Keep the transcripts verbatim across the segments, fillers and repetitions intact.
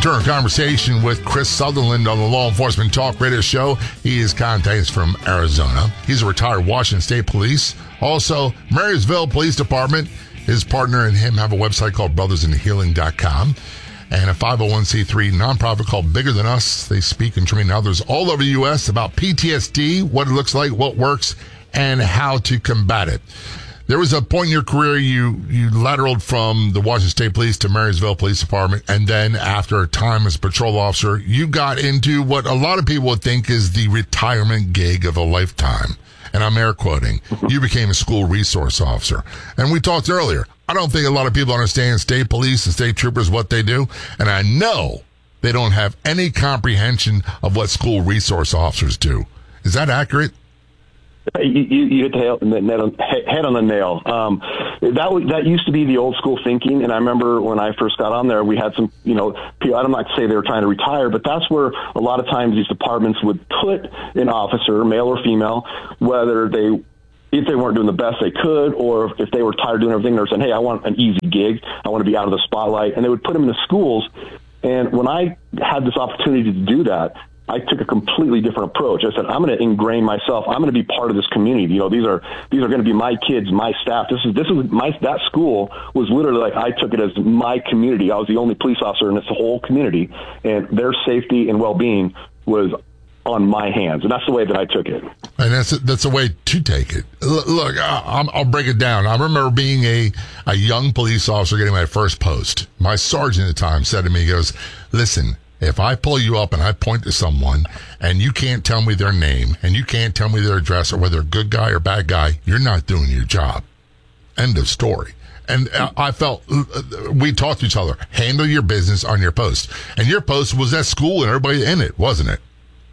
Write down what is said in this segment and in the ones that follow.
return conversation with Chris Sutherland on the Law Enforcement Talk Radio Show. He is contacts from Arizona. He's a retired Washington State Police. Also, Marysville Police Department. His partner and him have a website called brothers in healing dot com and a five oh one c three nonprofit called Bigger Than Us. They speak and train others all over the U S about P T S D, what it looks like, what works, and how to combat it. There was a point in your career you, you lateraled from the Washington State Police to Marysville Police Department, and then after a time as a patrol officer, you got into what a lot of people would think is the retirement gig of a lifetime. And I'm air quoting. You became a school resource officer. And we talked earlier. I don't think a lot of people understand state police and state troopers, what they do. And I know they don't have any comprehension of what school resource officers do. Is that accurate? You, you, you hit the head on the nail. Um, that was, that used to be the old school thinking, and I remember when I first got on there, we had some, you know, people, I'm not to say they were trying to retire, but that's where a lot of times these departments would put an officer, male or female, whether they, if they weren't doing the best they could, or if they were tired of doing everything, they were saying, hey, I want an easy gig, I want to be out of the spotlight, and they would put them in the schools. And when I had this opportunity to do that, I took a completely different approach. I said, I'm going to ingrain myself. I'm going to be part of this community. You know, these are these are going to be my kids, my staff. This is this is my that school was literally like I took it as my community. I was the only police officer in this whole community, and their safety and well-being was on my hands, and that's the way that I took it. And that's a, that's a way to take it. L- look, I, I'll break it down. I remember being a a young police officer getting my first post. My sergeant at the time said to me, he goes, "Listen, if I pull you up and I point to someone and you can't tell me their name and you can't tell me their address or whether they're a good guy or bad guy, you're not doing your job." End of story. And I felt we talked to each other. Handle your business on your post. And your post was at school and everybody in it, wasn't it?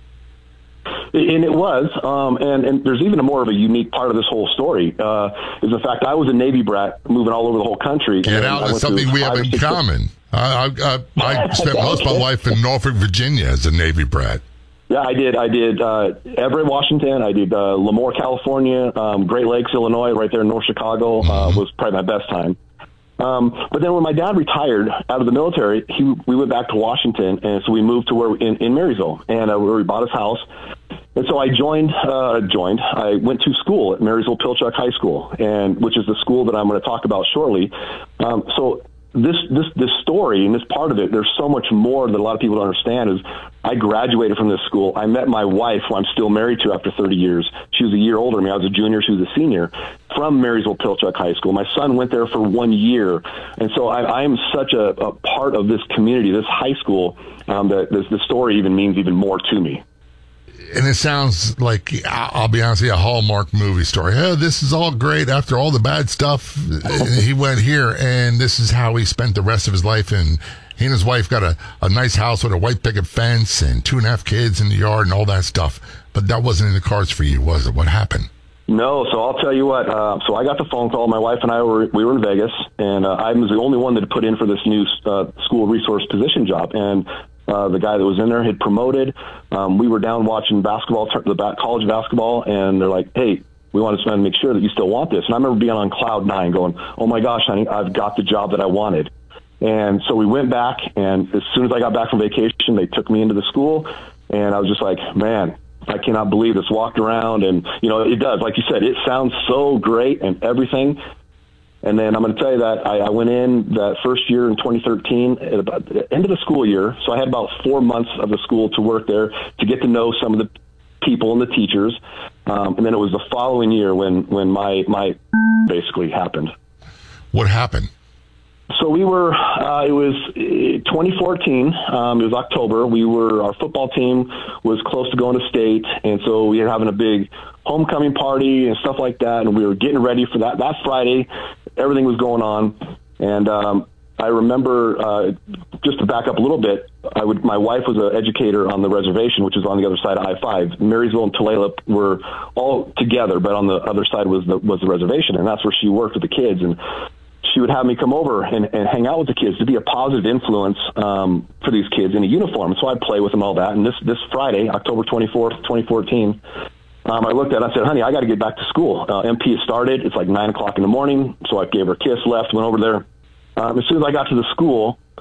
And it was, um, and, and there's even a more of a unique part of this whole story, uh, is the fact I was a Navy brat moving all over the whole country. Get out, that's something we have in common. I, I, I spent most of my life in Norfolk, Virginia as a Navy brat. Yeah, I did. I did uh, Everett, Washington. I did uh, Lemoore, California, um, Great Lakes, Illinois, right there in North Chicago, mm-hmm. uh, was probably my best time. Um, but then when my dad retired out of the military, he, we went back to Washington, and so we moved to where in, in Marysville, and uh, where we bought his house. And so I joined, uh, joined, I went to school at Marysville Pilchuck High School, and which is the school that I'm going to talk about shortly. Um, so this, this, this story and this part of it, there's so much more that a lot of people don't understand is I graduated from this school. I met my wife, who I'm still married to after thirty years. She was a year older than me. I was a junior. She was a senior from Marysville Pilchuck High School. My son went there for one year. And so I, I am such a, a part of this community, this high school, um, that this, the story even means even more to me. And it sounds like, I'll be honest with you, a Hallmark movie story. Oh, this is all great. After all the bad stuff, he went here, and this is how he spent the rest of his life. And he and his wife got a, a nice house with a white picket fence and two and a half kids in the yard and all that stuff. But that wasn't in the cards for you, was it? What happened? No, so I'll tell you what. Uh, so I got the phone call. My wife and I were we were in Vegas, and uh, I was the only one that had put in for this new uh, school resource position job. And uh, the guy that was in there had promoted. Um, we were down watching basketball, the back college basketball, and they're like, "Hey, we want to make sure that you still want this." And I remember being on cloud nine, going, "Oh my gosh, honey, I've got the job that I wanted." And so we went back, and as soon as I got back from vacation, they took me into the school, and I was just like, man, I cannot believe this. Walked around, and, you know, it does. Like you said, it sounds so great and everything. And then I'm going to tell you that I, I went in that first year in twenty thirteen at about the end of the school year. So I had about four months of the school to work there to get to know some of the people and the teachers. Um, and then it was the following year when, when my, my basically happened. What happened? So we were, uh, it was twenty fourteen, um, it was October. We were, our football team was close to going to state, and so we were having a big homecoming party and stuff like that, and we were getting ready for that. That Friday, everything was going on, and um, I remember, uh, just to back up a little bit, I would, my wife was an educator on the reservation, which is on the other side of I five. Marysville and Tulalip were all together, but on the other side was the, was the reservation, and that's where she worked with the kids. And she would have me come over and, and hang out with the kids to be a positive influence um, for these kids in a uniform. So I'd play with them, all that. And this, this Friday, October twenty-fourth, twenty fourteen, um, I looked at it and I said, honey, I got to get back to school. Uh, M P has started. It's like nine o'clock in the morning. So I gave her a kiss, left, went over there. Um, as soon as I got to the school,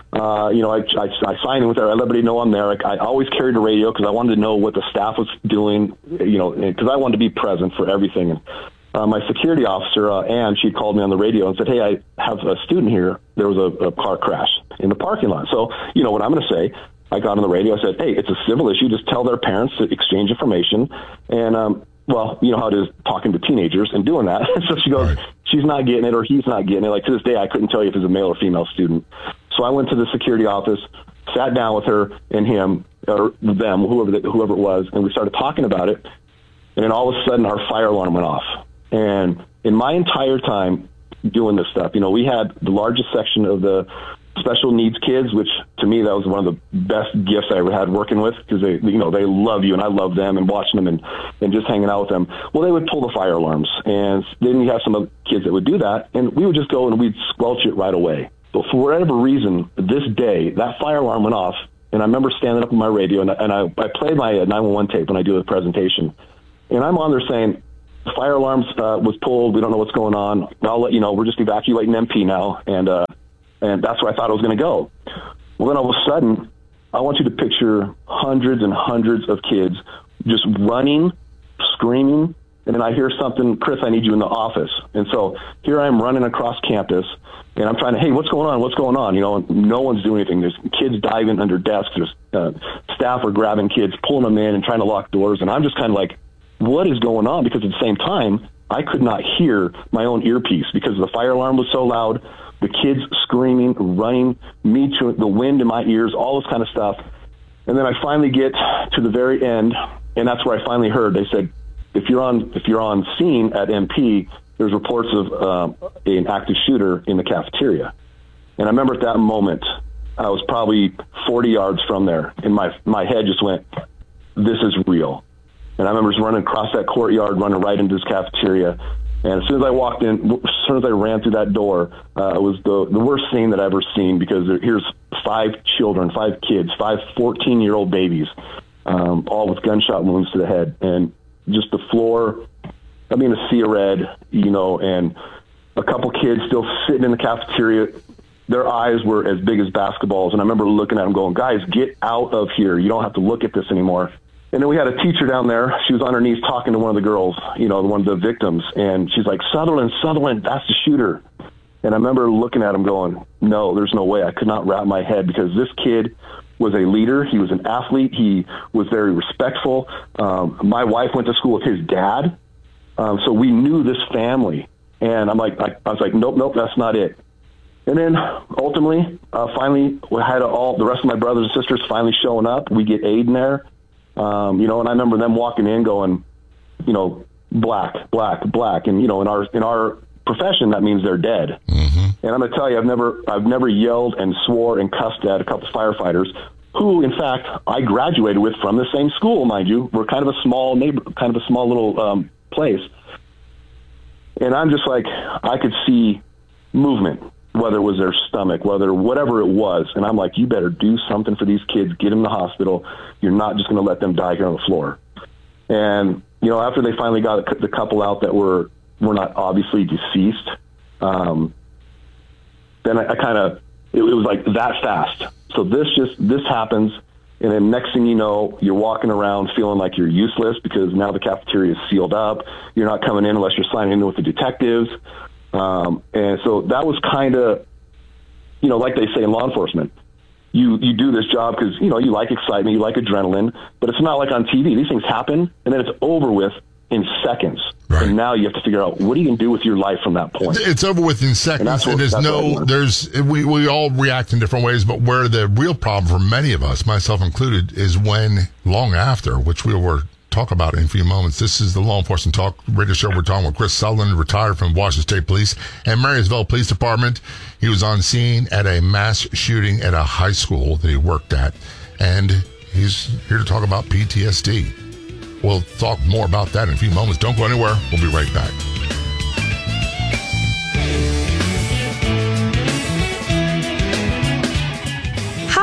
Uh, you know, I, I, I signed in with her. I let everybody know I'm there. Like, I always carried a radio because I wanted to know what the staff was doing, you know, because I wanted to be present for everything. And uh, my security officer, uh, Ann, she called me on the radio and said, hey, I have a student here. There was a, a car crash in the parking lot. So, you know what I'm going to say. I got on the radio. I said, hey, it's a civil issue. Just tell their parents to exchange information. And, um, well, you know how it is talking to teenagers and doing that. So she goes, right. She's not getting it or he's not getting it. Like, to this day, I couldn't tell you if it's a male or female student. So I went to the security office, sat down with her and him, or them, whoever the, whoever it was, and we started talking about it. And then all of a sudden, our fire alarm went off. And in my entire time doing this stuff, you know, we had the largest section of the special needs kids, which to me, that was one of the best gifts I ever had working with, because they, you know, they love you and I love them, and watching them and, and just hanging out with them. Well, they would pull the fire alarms, and then you have some other kids that would do that, and we would just go and we'd squelch it right away. But for whatever reason, this day, that fire alarm went off, and I remember standing up on my radio, and, and I, I play my nine one one tape when I do a presentation, and I'm on there saying, the fire alarms uh, was pulled, we don't know what's going on, I'll let you know, we're just evacuating M P now, and uh, and that's where I thought I was going to go. Well, then all of a sudden, I want you to picture hundreds and hundreds of kids just running, screaming, and then I hear something, Chris, I need you in the office. And so here I am running across campus, and I'm trying to, hey, what's going on? What's going on? You know, and no one's doing anything. There's kids diving under desks. There's uh, staff are grabbing kids, pulling them in and trying to lock doors. And I'm just kind of like, what is going on? Because at the same time, I could not hear my own earpiece because the fire alarm was so loud, the kids screaming, running, me to the wind in my ears, all this kind of stuff. And then I finally get to the very end, and that's where I finally heard. They said, if you're on if you're on scene at M P, there's reports of uh, an active shooter in the cafeteria. And I remember at that moment, I was probably forty yards from there, and my my head just went, this is real. And I remember just running across that courtyard, running right into this cafeteria. And as soon as I walked in, as soon as I ran through that door, uh, it was the, the worst scene that I've ever seen, because there, here's five children, five kids, five fourteen-year-old babies, um, all with gunshot wounds to the head. And just the floor, I mean, a sea of red, you know, and a couple kids still sitting in the cafeteria. Their eyes were as big as basketballs. And I remember looking at them going, guys, get out of here. You don't have to look at this anymore. And then we had a teacher down there. She was on her knees talking to one of the girls, you know, one of the victims. And she's like, Sutherland, Sutherland, that's the shooter. And I remember looking at him going, no, there's no way. I could not wrap my head, because this kid was a leader. He was an athlete. He was very respectful. Um, my wife went to school with his dad. Um, so we knew this family. And I'm like, I, I was like, nope, nope, that's not it. And then ultimately, uh, finally, we had all the rest of my brothers and sisters finally showing up. We get aid in there. Um, you know, and I remember them walking in going, you know, black, black, black. And, you know, in our, in our profession, that means they're dead. Mm-hmm. And I'm going to tell you, I've never, I've never yelled and swore and cussed at a couple of firefighters who, in fact, I graduated with from the same school, mind you. We're kind of a small neighbor, kind of a small little um, place. And I'm just like, I could see movement, whether it was their stomach, whether whatever it was. And I'm like, you better do something for these kids, get them in the hospital. You're not just going to let them die here on the floor. And, you know, after they finally got the couple out that were, were not obviously deceased, um, then I, I kind of, it, it was like that fast. So this just, this happens. And then next thing you know, you're walking around feeling like you're useless, because now the cafeteria is sealed up. You're not coming in unless you're signing in with the detectives. Um, and so that was kind of, you know, like they say in law enforcement, you, you do this job because, you know, you like excitement, you like adrenaline, but it's not like on T V. These things happen, and then it's over with in seconds. Right. And now you have to figure out, what are you going to do with your life from that point? It's over with in seconds. And, what, and there's no, there's, we, we all react in different ways, but where the real problem for many of us, myself included, is when long after, which we were talk about in a few moments. This is the Law Enforcement Talk radio show. We're talking with Chris Sutherland, retired from Washington State Police and Marysville Police Department. He was on scene at a mass shooting at a high school that he worked at, and he's here to talk about P T S D. We'll talk more about that in a few moments. Don't go anywhere. We'll be right back. How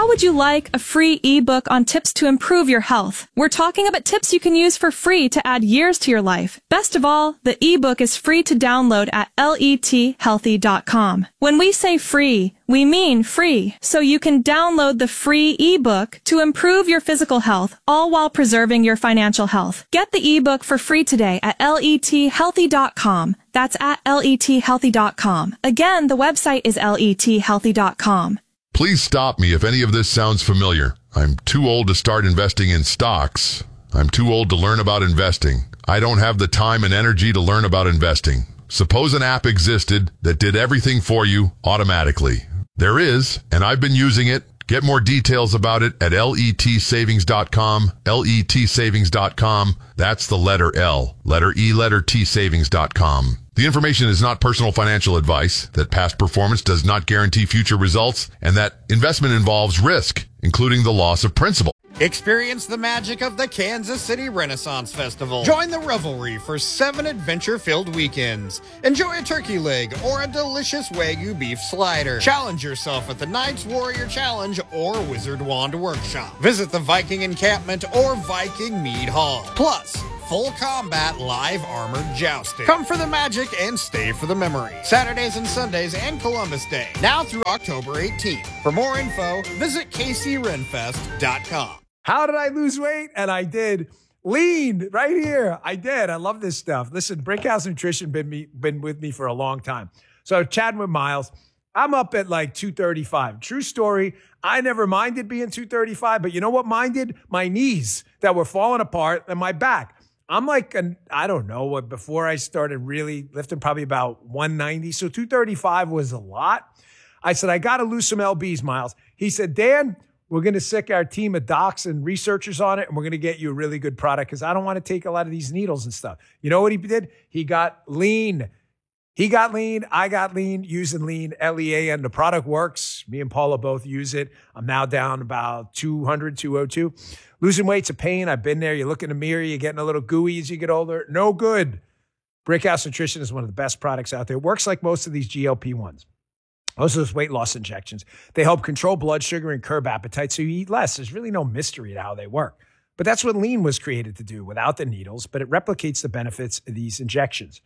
How would you like a free ebook on tips to improve your health? We're talking about tips you can use for free to add years to your life. Best of all, the ebook is free to download at let healthy dot com. When we say free, we mean free. So you can download the free ebook to improve your physical health, all while preserving your financial health. Get the ebook for free today at let healthy dot com. That's at let healthy dot com. Again, the website is let healthy dot com. Please stop me if any of this sounds familiar. I'm too old to start investing in stocks. I'm too old to learn about investing. I don't have the time and energy to learn about investing. Suppose an app existed that did everything for you automatically. There is, and I've been using it. Get more details about it at let savings dot com, let savings dot com. That's the letter L, letter E, letter T, savings dot com. The information is not personal financial advice, that past performance does not guarantee future results, and that investment involves risk, including the loss of principal. Experience the magic of the Kansas City Renaissance Festival. Join the revelry for seven adventure-filled weekends. Enjoy a turkey leg or a delicious Wagyu beef slider. Challenge yourself at the Knights Warrior Challenge or Wizard Wand Workshop. Visit the Viking Encampment or Viking Mead Hall. Plus, full combat live armored jousting. Come for the magic and stay for the memory. Saturdays and Sundays and Columbus Day. Now through October eighteenth. For more info, visit k c renfest dot com. How did I lose weight? And I did. Lean right here. I did. I love this stuff. Listen, Brickhouse Nutrition been me been with me for a long time. So chatting with Miles, I'm up at like two thirty-five. True story. I never minded being two thirty-five, but you know what minded? My knees that were falling apart and my back. I'm like, an, I don't know what, before I started really lifting, probably about one ninety. So two thirty-five was a lot. I said, I got to lose some L Bs, Miles. He said, Dan, we're going to sick our team of docs and researchers on it, and we're going to get you a really good product because I don't want to take a lot of these needles and stuff. You know what he did? He got lean. He got lean. I got lean using lean, L E A N. The product works. Me and Paula both use it. I'm now down about two hundred, two oh two. Losing weight's a pain. I've been there. You look in the mirror, you're getting a little gooey as you get older. No good. Brickhouse Nutrition is one of the best products out there. It works like most of these G L P ones. Most of those weight loss injections. They help control blood sugar and curb appetite so you eat less. There's really no mystery to how they work. But that's what lean was created to do without the needles, but it replicates the benefits of these injections.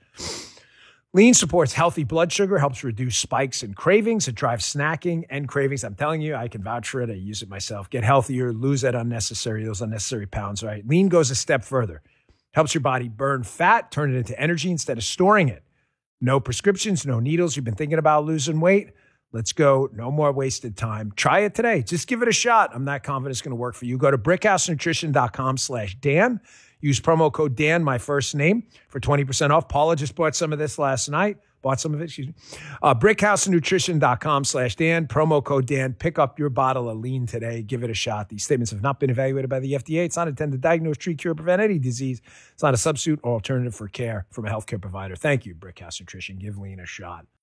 Lean supports healthy blood sugar, helps reduce spikes and cravings. It drives snacking and cravings. I'm telling you, I can vouch for it. I use it myself. Get healthier, lose that unnecessary, those unnecessary pounds, right? Lean goes a step further. Helps your body burn fat, turn it into energy instead of storing it. No prescriptions, no needles. You've been thinking about losing weight? Let's go. No more wasted time. Try it today. Just give it a shot. I'm not confident it's going to work for you. Go to brickhouse nutrition dot com slash Dan. Use promo code Dan, my first name, for twenty percent off. Paula just bought some of this last night. Bought some of it, excuse me. Uh, brickhouse nutrition dot com slash Dan. Promo code Dan. Pick up your bottle of lean today. Give it a shot. These statements have not been evaluated by the F D A. It's not intended to diagnose, treat, cure, prevent any disease. It's not a substitute or alternative for care from a healthcare provider. Thank you, Brickhouse Nutrition. Give lean a shot.